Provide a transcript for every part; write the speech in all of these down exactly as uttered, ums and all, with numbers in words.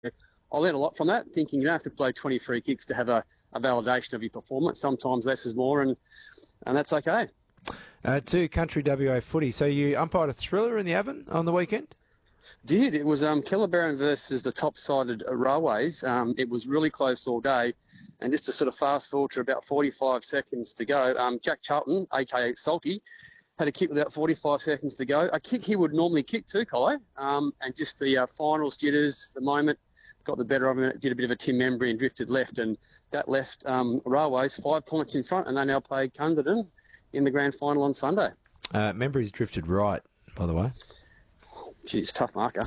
I learned a lot from that, thinking you don't have to play twenty free kicks to have a, a validation of your performance. Sometimes less is more, and, and that's okay. Uh, to Country W A footy. So you umpired a thriller in the oven on the weekend? Did. It was um, Kellerberrin versus the top-sided Railways. Um, it was really close all day. And just to sort of fast forward to about forty-five seconds to go, um, Jack Charlton, a k a. Salty, had a kick with about forty-five seconds to go. A kick he would normally kick too, Kai. Um, and just the uh, finals jitters, the moment, got the better of him, did a bit of a Tim Membry and drifted left. And that left um, Railways five points in front, and they now play Cunderdin in the grand final on Sunday. Uh, Membry's drifted right, by the way. Geez, tough marker.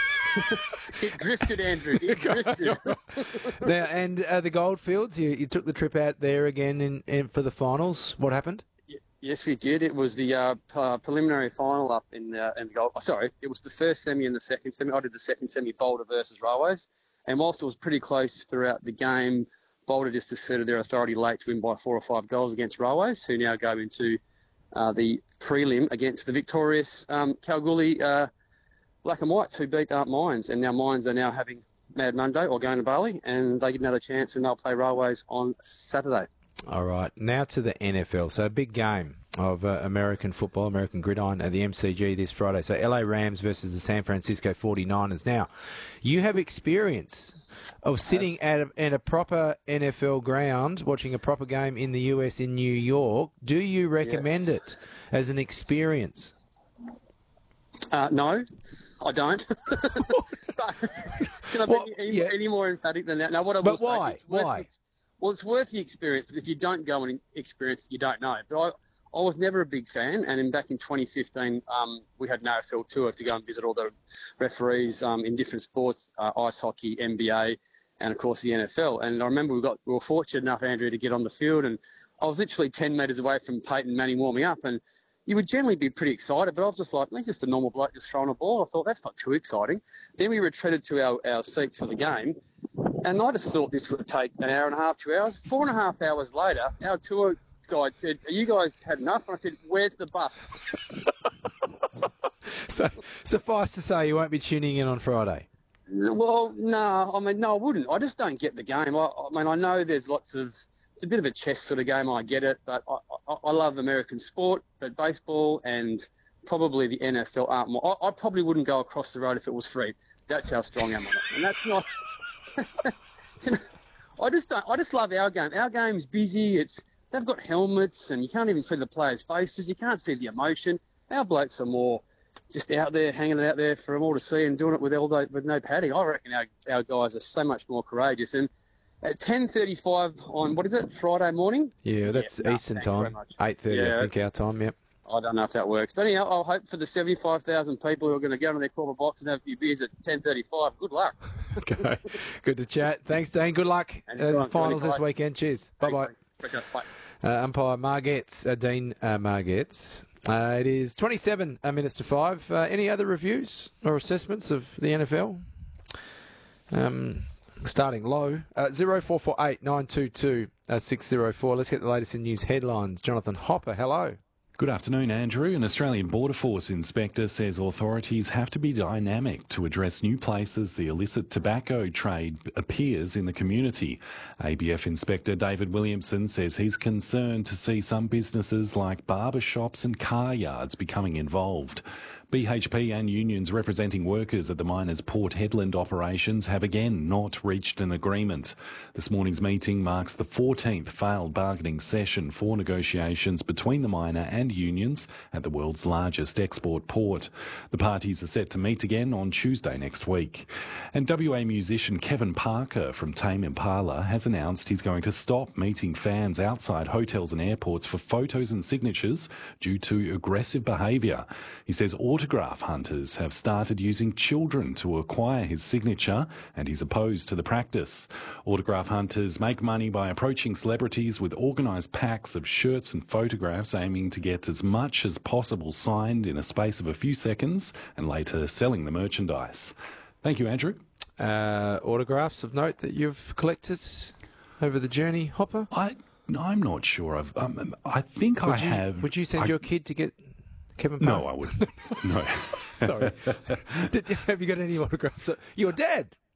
It drifted, Andrew. It drifted. Now, and uh, the Goldfields, you, you took the trip out there again in, in for the finals. What happened? Yes, we did. It was the uh, p- preliminary final up in, uh, in the Gold. Oh, sorry, it was the first semi and the second semi. I did the second semi, Boulder versus Railways. And whilst it was pretty close throughout the game, Boulder just asserted their authority late to win by four or five goals against Railways, who now go into uh, the prelim against the victorious um, Kalgoorlie uh, Black and Whites, who beat up Mines. And now Mines are now having Mad Monday or going to Bali, and they get another chance, and they'll play Railways on Saturday. All right, now to the N F L. So a big game of uh, American football, American gridiron at the M C G this Friday. So L A Rams versus the San Francisco forty-niners. Now, you have experience of sitting at a, at a proper N F L ground, watching a proper game in the U S in New York. Do you recommend yes. it as an experience? Uh, no, I don't. But can I well, be any, yeah. any more emphatic than that? No, what I will but say, why? It's worth, Why? It's, well, it's worth the experience, but if you don't go and experience it, you don't know. But I, I was never a big fan, and in, back in twenty fifteen, um, we had an A F L tour to go and visit all the referees um, in different sports, uh, ice hockey, N B A, and of course the N F L. And I remember we got we were fortunate enough, Andrew, to get on the field, and I was literally ten metres away from Peyton Manning warming up, and you would generally be pretty excited, but I was just like, he's just a normal bloke just throwing a ball. I thought, that's not too exciting. Then we retreated to our, our seats for the game, and I just thought this would take an hour and a half, two hours. Four and a half hours later, our tour guide said, are you guys had enough? And I said, where's the bus? So, suffice to say, you won't be tuning in on Friday. Well, no, I mean, no, I wouldn't. I just don't get the game. I, I mean, I know there's lots of, it's a bit of a chess sort of game, I get it, but I, I, I love American sport, but baseball and probably the N F L aren't more. I, I probably wouldn't go across the road if it was free. That's how strong I am on it. And that's not... you know, I just don't, I just love our game. Our game's busy. It's They've got helmets and you can't even see the players' faces. You can't see the emotion. Our blokes are more just out there, hanging it out there for them all to see and doing it with all the, with no padding. I reckon our, our guys are so much more courageous. And at ten thirty-five on, what is it, Friday morning? Yeah, that's yeah, Eastern no, time, eight thirty yeah, I think our time, yep. I don't know if that works. But anyhow, I'll hope for the seventy-five thousand people who are going to go into their corporate box and have a few beers at ten thirty-five. Good luck. Okay, good to chat. Thanks, Dean. Good luck at uh, the finals this weekend. Cheers. Bye-bye. Bye. Uh, umpire Margetts, uh, Dean uh, Margetts. Uh, it is twenty-seven minutes to five. Uh, any other reviews or assessments of the N F L? Um, starting low. Uh, zero four four eight nine two two six zero four. Let's get the latest in news headlines. Jonathan Hopper, hello. Good afternoon, Andrew. An Australian Border Force inspector says authorities have to be dynamic to address new places the illicit tobacco trade appears in the community. A B F Inspector David Williamson says he's concerned to see some businesses like barber shops and car yards becoming involved. B H P and unions representing workers at the miners' Port Hedland operations have again not reached an agreement. This morning's meeting marks the fourteenth failed bargaining session for negotiations between the miner and unions at the world's largest export port. The parties are set to meet again on Tuesday next week. And W A musician Kevin Parker from Tame Impala has announced he's going to stop meeting fans outside hotels and airports for photos and signatures due to aggressive behaviour. He says autograph hunters have started using children to acquire his signature, and he's opposed to the practice. Autograph hunters make money by approaching celebrities with organised packs of shirts and photographs, aiming to get as much as possible signed in a space of a few seconds and later selling the merchandise. Thank you, Andrew. Uh, autographs of note that you've collected over the journey, Hopper? I, I'm not sure. I've, um, I think would I you, have. Would you send I, your kid to get Kevin Parker? No, I wouldn't. No. Sorry. Did, have you got any autographs? Your dad?